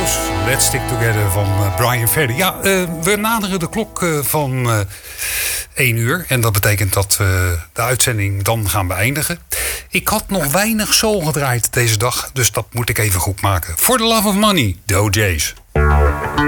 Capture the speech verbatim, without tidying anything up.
Heroes, Let's Stick Together van uh, Brian Ferry. Ja, uh, we naderen de klok uh, van uh, één uur. En dat betekent dat we de uitzending dan gaan beëindigen. Ik had nog weinig soul gedraaid deze dag, dus dat moet ik even goed maken. For the Love of Money, de O J's.